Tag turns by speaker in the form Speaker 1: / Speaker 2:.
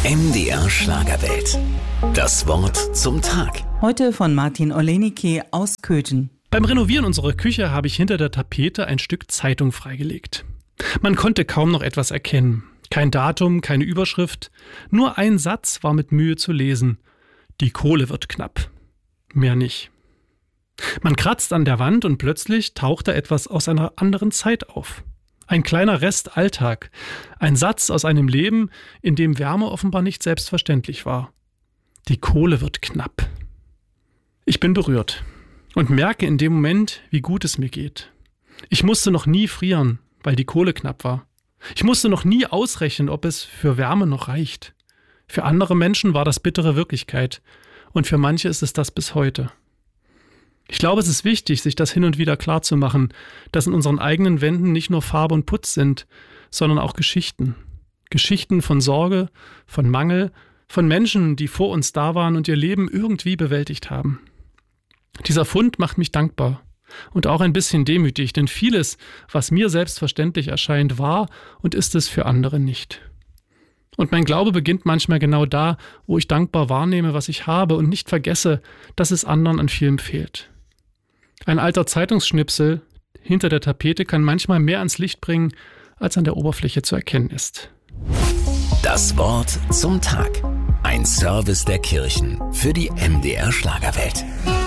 Speaker 1: MDR Schlagerwelt. Das Wort zum Tag.
Speaker 2: Heute von Martin Olenicki aus Köthen.
Speaker 3: Beim Renovieren unserer Küche habe ich hinter der Tapete ein Stück Zeitung freigelegt. Man konnte kaum noch etwas erkennen. Kein Datum, keine Überschrift. Nur ein Satz war mit Mühe zu lesen. Die Kohle wird knapp. Mehr nicht. Man kratzt an der Wand und plötzlich taucht da etwas aus einer anderen Zeit auf. Ein kleiner Rest Alltag. Ein Satz aus einem Leben, in dem Wärme offenbar nicht selbstverständlich war. Die Kohle wird knapp. Ich bin berührt und merke in dem Moment, wie gut es mir geht. Ich musste noch nie frieren, weil die Kohle knapp war. Ich musste noch nie ausrechnen, ob es für Wärme noch reicht. Für andere Menschen war das bittere Wirklichkeit und für manche ist es das bis heute. Ich glaube, es ist wichtig, sich das hin und wieder klarzumachen, dass in unseren eigenen Wänden nicht nur Farbe und Putz sind, sondern auch Geschichten. Geschichten von Sorge, von Mangel, von Menschen, die vor uns da waren und ihr Leben irgendwie bewältigt haben. Dieser Fund macht mich dankbar und auch ein bisschen demütig, denn vieles, was mir selbstverständlich erscheint, war und ist es für andere nicht. Und mein Glaube beginnt manchmal genau da, wo ich dankbar wahrnehme, was ich habe und nicht vergesse, dass es anderen an vielem fehlt. Ein alter Zeitungsschnipsel hinter der Tapete kann manchmal mehr ans Licht bringen, als an der Oberfläche zu erkennen ist.
Speaker 1: Das Wort zum Tag. Ein Service der Kirchen für die MDR Schlagerwelt.